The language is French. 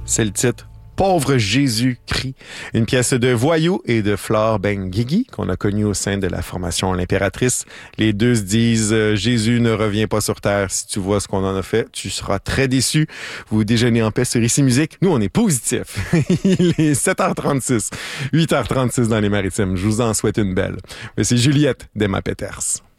C'est le titre Pauvre Jésus-Christ, une pièce de Voyou et de Flore Benguigui qu'on a connue au sein de la formation L'Impératrice. Les deux se disent Jésus ne revient pas sur terre. Si tu vois ce qu'on en a fait, tu seras très déçu. Vous déjeunez en paix sur Ici Musique. Nous, on est positifs. Il est 7h36, 8h36 dans les Maritimes. Je vous en souhaite une belle. C'est Juliette d'Emma Peters.